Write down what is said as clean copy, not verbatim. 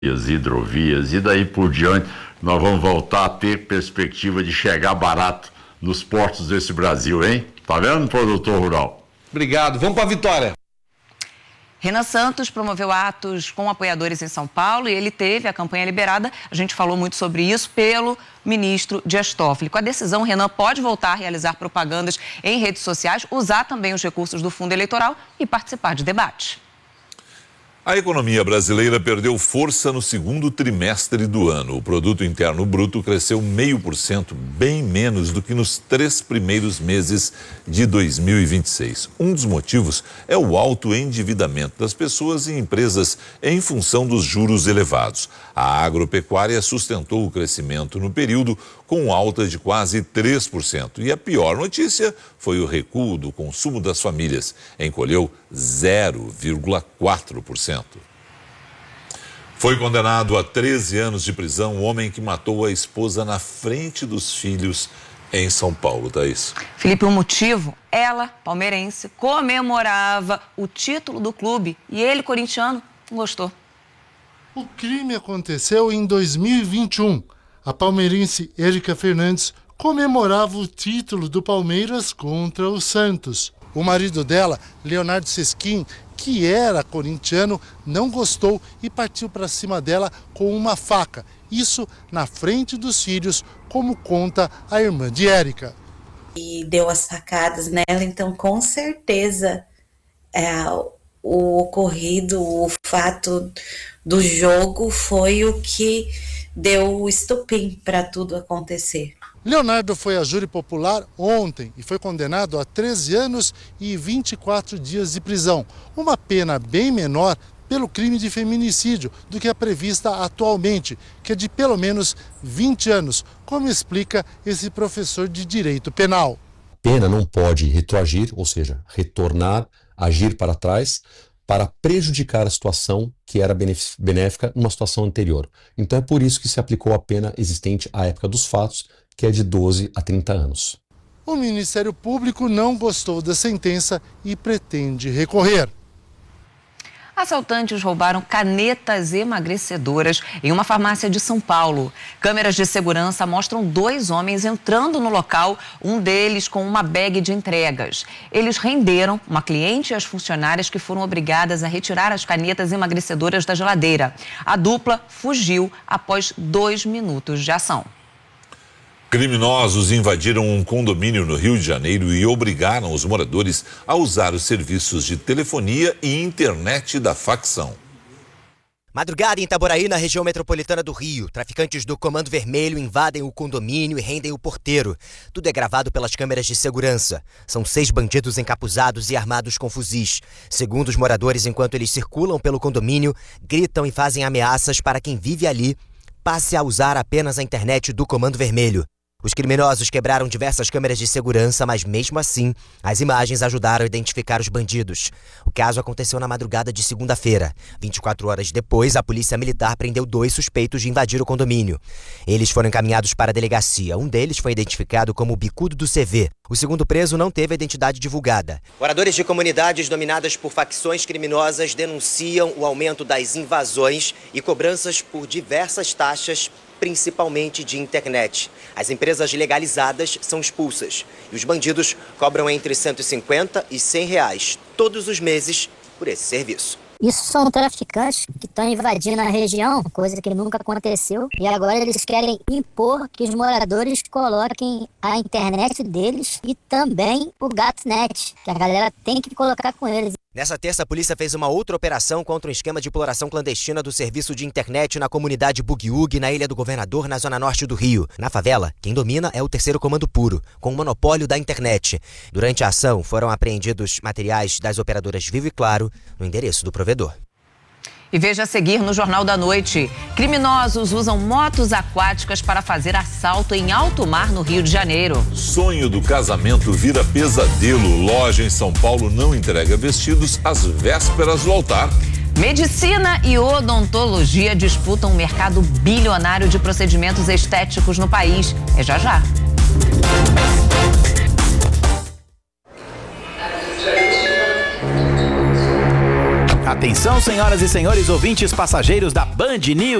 hidrovias, e daí por diante nós vamos voltar a ter perspectiva de chegar barato nos portos desse Brasil, hein? Tá vendo, produtor rural? Obrigado. Vamos para a Vitória. Renan Santos promoveu atos com apoiadores em São Paulo e ele teve a campanha liberada. A gente falou muito sobre isso pelo ministro Dias Toffoli. Com a decisão, Renan pode voltar a realizar propagandas em redes sociais, usar também os recursos do fundo eleitoral e participar de debate. A economia brasileira perdeu força no segundo trimestre do ano. O produto interno bruto cresceu 0,5%, bem menos do que nos 3 primeiros meses de 2026. Um dos motivos é o alto endividamento das pessoas e empresas em função dos juros elevados. A agropecuária sustentou o crescimento no período com alta de quase 3%. E a pior notícia foi o recuo do consumo das famílias. Encolheu 0,4%. Foi condenado a 13 anos de prisão o homem que matou a esposa na frente dos filhos em São Paulo, Thaís. Felipe, o motivo? Ela, palmeirense, comemorava o título do clube e ele, corintiano, não gostou. O crime aconteceu em 2021. A palmeirense Érica Fernandes comemorava o título do Palmeiras contra o Santos. O marido dela, Leonardo Sesquim, que era corintiano, não gostou e partiu para cima dela com uma faca. Isso na frente dos filhos, como conta a irmã de Érica. E deu as facadas nela, então com certeza o ocorrido, o fato do jogo foi o que deu o estopim para tudo acontecer. Leonardo foi a júri popular ontem e foi condenado a 13 anos e 24 dias de prisão. Uma pena bem menor pelo crime de feminicídio do que a prevista atualmente, que é de pelo menos 20 anos, como explica esse professor de direito penal. A pena não pode retroagir, ou seja, retornar, agir para trás, para prejudicar a situação que era benéfica numa situação anterior. Então é por isso que se aplicou a pena existente à época dos fatos, que é de 12 a 30 anos. O Ministério Público não gostou da sentença e pretende recorrer. Assaltantes roubaram canetas emagrecedoras em uma farmácia de São Paulo. Câmeras de segurança mostram 2 homens entrando no local, um deles com uma bag de entregas. Eles renderam uma cliente e as funcionárias que foram obrigadas a retirar as canetas emagrecedoras da geladeira. A dupla fugiu após 2 minutos de ação. Criminosos invadiram um condomínio no Rio de Janeiro e obrigaram os moradores a usar os serviços de telefonia e internet da facção. Madrugada em Itaboraí, na região metropolitana do Rio. Traficantes do Comando Vermelho invadem o condomínio e rendem o porteiro. Tudo é gravado pelas câmeras de segurança. São 6 bandidos encapuzados e armados com fuzis. Segundo os moradores, enquanto eles circulam pelo condomínio, gritam e fazem ameaças para quem vive ali passe a usar apenas a internet do Comando Vermelho. Os criminosos quebraram diversas câmeras de segurança, mas mesmo assim, as imagens ajudaram a identificar os bandidos. O caso aconteceu na madrugada de segunda-feira. 24 horas depois, a polícia militar prendeu 2 suspeitos de invadir o condomínio. Eles foram encaminhados para a delegacia. Um deles foi identificado como o Bicudo do CV. O segundo preso não teve a identidade divulgada. Moradores de comunidades dominadas por facções criminosas denunciam o aumento das invasões e cobranças por diversas taxas, principalmente de internet. As empresas legalizadas são expulsas e os bandidos cobram entre R$150 e R$100 todos os meses por esse serviço. Isso são traficantes que estão invadindo a região, coisa que nunca aconteceu. E agora eles querem impor que os moradores coloquem a internet deles e também o GatNet, que a galera tem que colocar com eles. Nessa terça, a polícia fez uma outra operação contra um esquema de exploração clandestina do serviço de internet na comunidade Bugiúgue, na Ilha do Governador, na zona norte do Rio. Na favela, quem domina é o Terceiro Comando Puro, com o monopólio da internet. Durante a ação, foram apreendidos materiais das operadoras Vivo e Claro no endereço do provedor. E veja a seguir no Jornal da Noite. Criminosos usam motos aquáticas para fazer assalto em alto mar no Rio de Janeiro. Sonho do casamento vira pesadelo. Loja em São Paulo não entrega vestidos às vésperas do altar. Medicina e odontologia disputam um mercado bilionário de procedimentos estéticos no país. É já já. A Atenção, senhoras e senhores ouvintes passageiros da Band News.